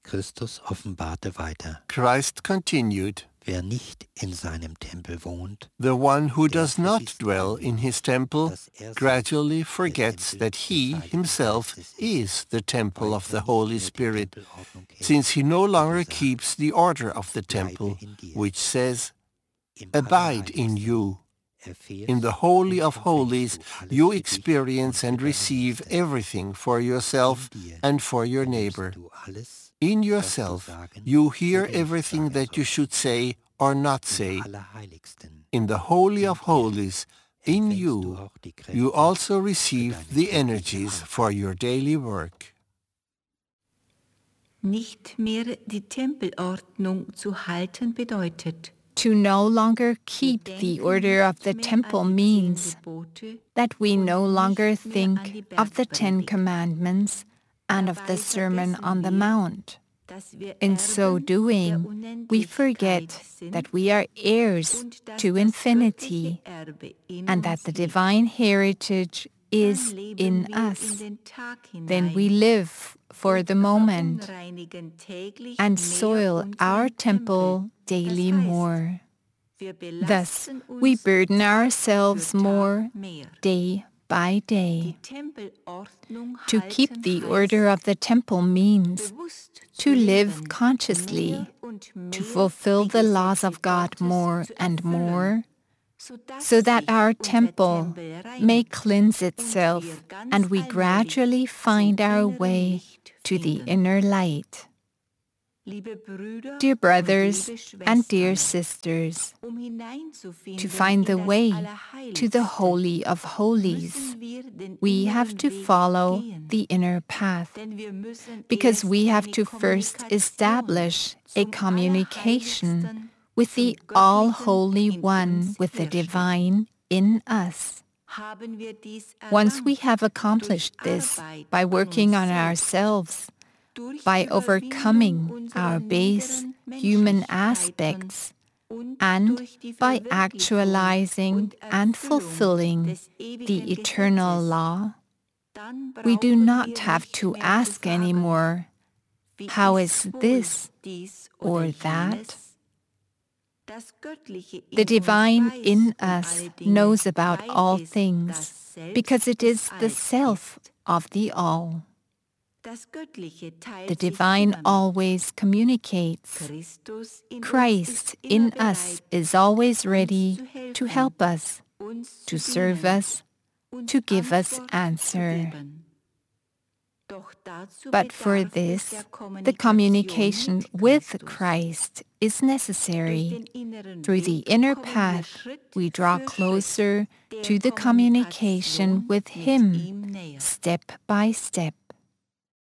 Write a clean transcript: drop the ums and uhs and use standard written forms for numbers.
Christus offenbarte weiter: Christ continued, Wer nicht in seinem Tempel wohnt, the one who does not dwell in his temple gradually forgets that he himself is the temple of the Holy Spirit, since he no longer keeps the order of the temple, which says, "Abide in you." In the Holy of Holies, you experience and receive everything for yourself and for your neighbor. In yourself, you hear everything that you should say or not say. In the Holy of Holies, in you, you also receive the energies for your daily work. Nicht mehr die Tempelordnung zu halten bedeutet, To no longer keep the order of the temple means that we no longer think of the 10 Commandments and of the Sermon on the Mount. In so doing, we forget that we are heirs to infinity and that the divine heritage is in us. Then we live for the moment and soil our temple daily more. Thus, we burden ourselves more day by day. To keep the order of the temple means to live consciously, to fulfill the laws of God more and more, so that our temple may cleanse itself and we gradually find our way to the inner light. Dear brothers and dear sisters, to find the way to the Holy of Holies, we have to follow the inner path, because we have to first establish a communication with the All-Holy One, with the Divine in us. Once we have accomplished this by working on ourselves, by overcoming our base human aspects, and by actualizing and fulfilling the eternal law, we do not have to ask anymore, how is this or that? The Divine in us knows about all things, because it is the Self of the All. The Divine always communicates. Christ in us is always ready to help us, to serve us, to give us answer. But for this, the communication with Christ is necessary. Through the inner path, we draw closer to the communication with Him, step by step.